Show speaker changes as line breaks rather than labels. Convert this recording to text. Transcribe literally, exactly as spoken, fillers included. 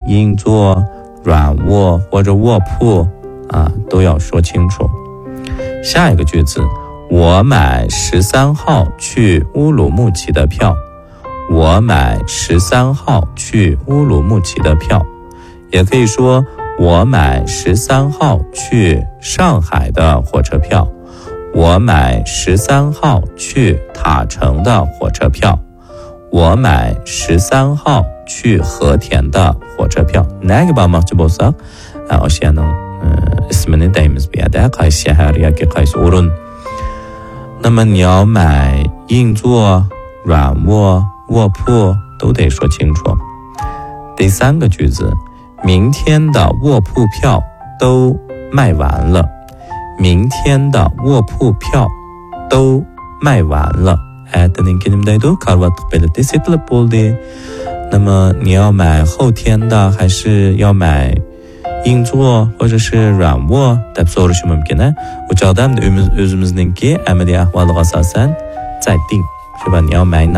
硬座、软卧或者卧铺啊，都要说清楚。下一个句子，我买十三号去乌鲁木齐的票。我买十三号去乌鲁木齐的票，也可以说我买十三号去上海的火车票。我买十三号去塔城的火车票。我买十三号去和田的火车票。나에게 bağlamakçı bolsak, O'shaning ismini deymiz bu yerda, qaysi shahar yoki qaysi o'rin. 那么你要买硬座、软卧、卧铺都得说清楚。第三个句子，明天的卧铺票都卖完了。明天的卧铺票都卖完了。那么你要买后天的还是要买硬座或者是软卧deb so'rashi mumkin. Bu chog'da o'zimizningki amaliy ahvoliga asosan 再定，是吧？你要买哪